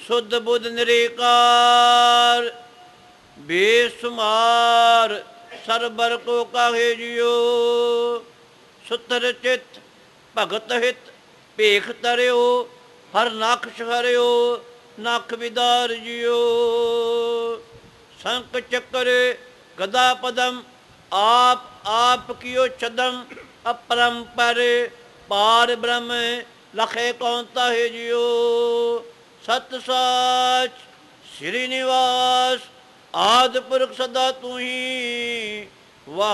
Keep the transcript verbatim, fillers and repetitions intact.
ਸੁਧ ਬੁੱਧ ਨਿਰੇਕਾਰ ਬੇਸੁਮਾਰ ਸਰਬਰ ਕੋ ਕਾਹੇ ਜਿਉ ਸੁਤਰ ਚਿਤ ਭਗਤ ਹਿਤ ਭੇਖ ਤਰਿਓ ਹਰ ਨਕਸ਼ ਹਰਿਓ ਨਖ ਵਿਦਾਰ ਜਿਉ ਸੰਕ ਚੱਕਰ ਗਦਾ ਪਦਮ ਆਪ ਆਪ ਕੀਓ ਛਦਮ ਅਪਰੰਪਰ ਪਾਰ ਬ੍ਰਹਮ ਲਖੇ ਕੌਣ ਤਾਹੇ ਜਿਉ ਸਤ ਸਾਚ ਸ੍ਰੀ ਨਿਵਾਸ ਆਦਿ ਪੁਰਖ ਸਦਾ ਤੂੰ ਹੀ ਵਾਹ